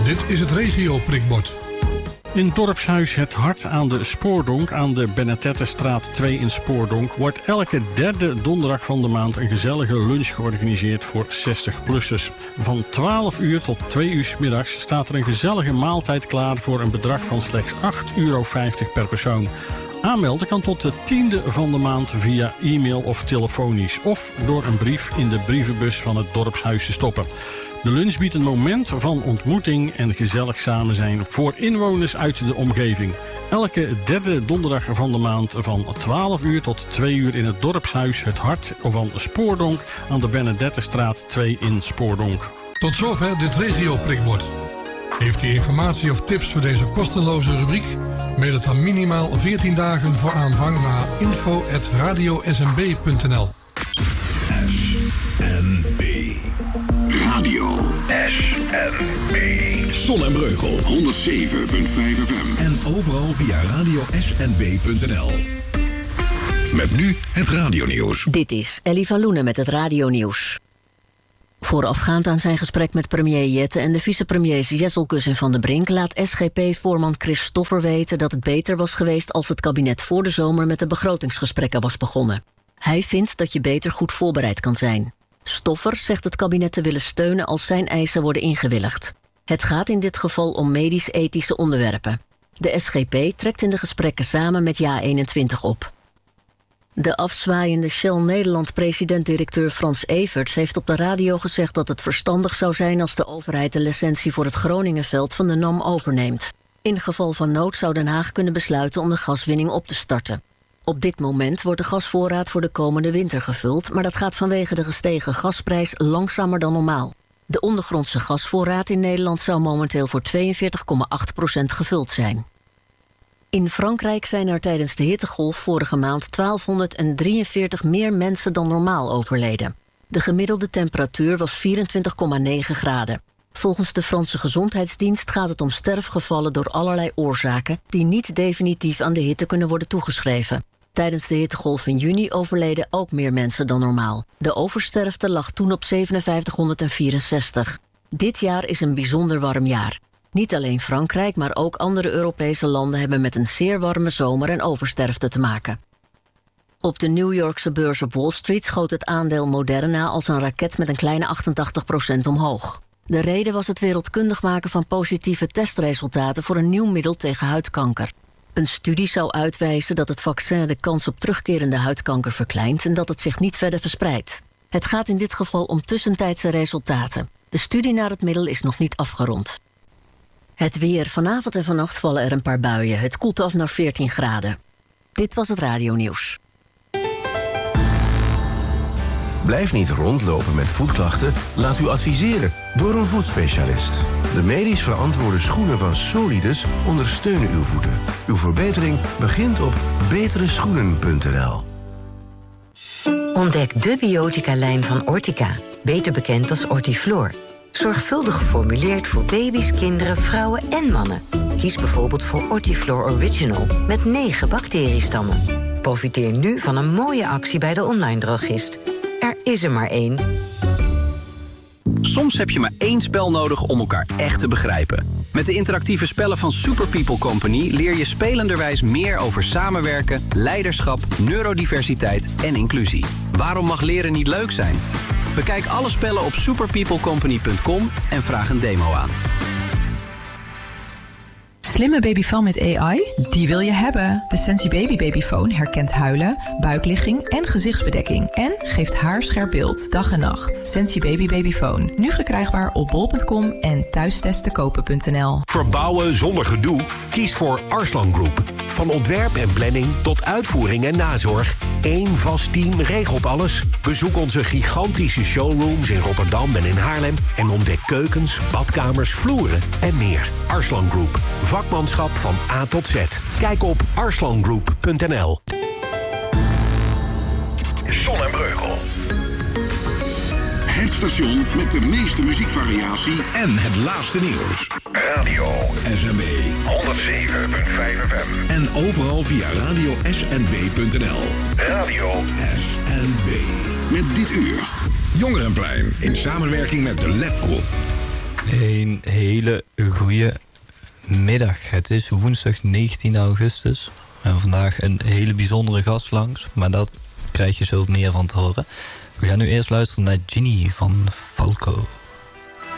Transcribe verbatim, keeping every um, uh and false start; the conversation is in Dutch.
Dit is het regio-prikbord. In dorpshuis Het Hart aan de Spoordonk aan de Benedettestraat twee in Spoordonk wordt elke derde donderdag van de maand een gezellige lunch georganiseerd voor zestig-plussers. Van twaalf uur tot twee uur 's middags staat er een gezellige maaltijd klaar voor een bedrag van slechts acht euro vijftig per persoon. Aanmelden kan tot de tiende van de maand via e-mail of telefonisch of door een brief in de brievenbus van het dorpshuis te stoppen. De lunch biedt een moment van ontmoeting en gezellig samen zijn voor inwoners uit de omgeving. Elke derde donderdag van de maand van twaalf uur tot twee uur in het dorpshuis Het Hart van Spoordonk aan de Benedettestraat twee in Spoordonk. Tot zover dit regio-prikbord. Heeft u informatie of tips voor deze kostenloze rubriek? Mail het dan minimaal veertien dagen voor aanvang naar info at radio s m b punt n l. S N B Radio S N B Zon en Breugel honderdzeven komma vijf F M en overal via radio s n b punt n l. Met nu het radionieuws. Dit is Ellie van Loenen met het radionieuws. Voorafgaand aan zijn gesprek met premier Jette en de vicepremiers Jesselkus en Van der Brink laat S G P-voorman Chris Stoffer weten dat het beter was geweest als het kabinet voor de zomer met de begrotingsgesprekken was begonnen. Hij vindt dat je beter goed voorbereid kan zijn. Stoffer zegt het kabinet te willen steunen als zijn eisen worden ingewilligd. Het gaat in dit geval om medisch-ethische onderwerpen. De S G P trekt in de gesprekken samen met Ja eenentwintig op. De afzwaaiende Shell Nederland-president-directeur Frans Everts heeft op de radio gezegd dat het verstandig zou zijn als de overheid de licentie voor het Groningenveld van de N A M overneemt. In geval van nood zou Den Haag kunnen besluiten om de gaswinning op te starten. Op dit moment wordt de gasvoorraad voor de komende winter gevuld, maar dat gaat vanwege de gestegen gasprijs langzamer dan normaal. De ondergrondse gasvoorraad in Nederland zou momenteel voor tweeënveertig komma acht procent gevuld zijn. In Frankrijk zijn er tijdens de hittegolf vorige maand twaalfhonderddrieënveertig meer mensen dan normaal overleden. De gemiddelde temperatuur was vierentwintig komma negen graden. Volgens de Franse Gezondheidsdienst gaat het om sterfgevallen door allerlei oorzaken die niet definitief aan de hitte kunnen worden toegeschreven. Tijdens de hittegolf in juni overleden ook meer mensen dan normaal. De oversterfte lag toen op zevenenvijftighonderdvierenzestig. Dit jaar is een bijzonder warm jaar. Niet alleen Frankrijk, maar ook andere Europese landen hebben met een zeer warme zomer en oversterfte te maken. Op de New Yorkse beurs op Wall Street schoot het aandeel Moderna als een raket met een kleine achtentachtig procent omhoog. De reden was het wereldkundig maken van positieve testresultaten voor een nieuw middel tegen huidkanker. Een studie zou uitwijzen dat het vaccin de kans op terugkerende huidkanker verkleint en dat het zich niet verder verspreidt. Het gaat in dit geval om tussentijdse resultaten. De studie naar het middel is nog niet afgerond. Het weer. Vanavond en vannacht vallen er een paar buien. Het koelt af naar veertien graden. Dit was het radionieuws. Blijf niet rondlopen met voetklachten. Laat u adviseren door een voetspecialist. De medisch verantwoorde schoenen van Solidus ondersteunen uw voeten. Uw verbetering begint op betere schoenen punt n l. Ontdek de biotica-lijn van Ortica, beter bekend als Ortiflor. Zorgvuldig geformuleerd voor baby's, kinderen, vrouwen en mannen. Kies bijvoorbeeld voor Ortiflor Original met negen bacteriestammen. Profiteer nu van een mooie actie bij de online drogist. Er is er maar één. Soms heb je maar één spel nodig om elkaar echt te begrijpen. Met de interactieve spellen van Super People Company leer je spelenderwijs meer over samenwerken, leiderschap, neurodiversiteit en inclusie. Waarom mag leren niet leuk zijn? Bekijk alle spellen op superpeoplecompany punt com en vraag een demo aan. Slimme babyfoon met A I? Die wil je hebben. De Sensi Baby Babyfoon herkent huilen, buikligging en gezichtsbedekking. En geeft haarscherp beeld, dag en nacht. Sensi Baby Babyfoon. Nu verkrijgbaar op bol punt com en thuistestenkopen punt n l. Verbouwen zonder gedoe? Kies voor Arslan Group. Van ontwerp en planning tot uitvoering en nazorg. Eén vast team regelt alles. Bezoek onze gigantische showrooms in Rotterdam en in Haarlem en ontdek keukens, badkamers, vloeren en meer. Arslan Group. Vakmanschap van A tot Z. Kijk op arslan group punt n l. Zon en Breugel. Het station met de meeste muziekvariatie en het laatste nieuws. Radio S N B honderdzeven komma vijf F M. En overal via radio s n b punt n l. Radio S N B. Met dit uur Jongerenplein in samenwerking met de Lab Groep. Een hele goede middag. Het is woensdag negentien augustus. We hebben vandaag een hele bijzondere gast langs, maar dat krijg je zo meer van te horen. We gaan nu eerst luisteren naar Ginny van Falco.